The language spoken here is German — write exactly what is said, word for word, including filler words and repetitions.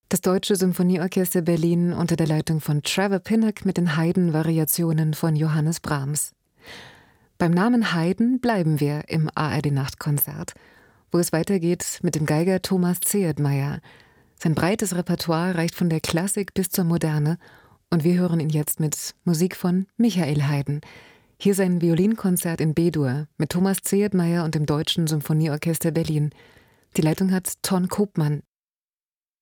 Das Deutsche Symphonieorchester Berlin unter der Leitung von Trevor Pinnock mit den Haydn-Variationen von Johannes Brahms. Beim Namen Haydn bleiben wir im A R D-Nachtkonzert, wo es weitergeht mit dem Geiger Thomas Zehetmeier. Sein breites Repertoire reicht von der Klassik bis zur Moderne und wir hören ihn jetzt mit Musik von Michael Haydn. Hier sein Violinkonzert in B-Dur mit Thomas Zehetmeier und dem Deutschen Symphonieorchester Berlin. Die Leitung hat Ton Koopmann.